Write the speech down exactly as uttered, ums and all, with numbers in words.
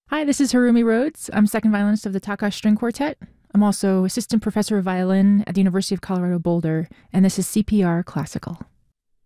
Hi, this is Harumi Rhodes. I'm second violinist of the Takash String Quartet. I'm also assistant professor of violin at the University of Colorado Boulder, and this is C P R Classical.